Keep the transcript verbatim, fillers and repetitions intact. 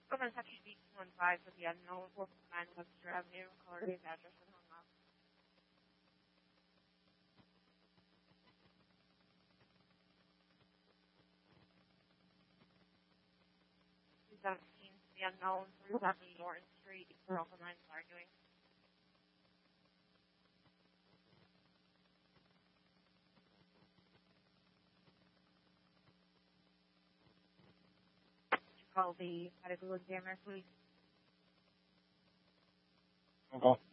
Government Section B two one five for the unknown four nine Webster Avenue, Colorado address and hung up. two seventeen for the unknown three seven Norton Street, Alpha nine arguing. Call the medical examiner, please. Okay.